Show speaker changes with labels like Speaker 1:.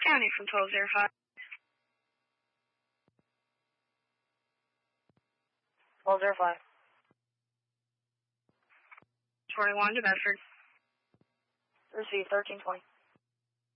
Speaker 1: County from 1205.
Speaker 2: 1205.
Speaker 1: 21 to Bedford.
Speaker 2: Receive 1320.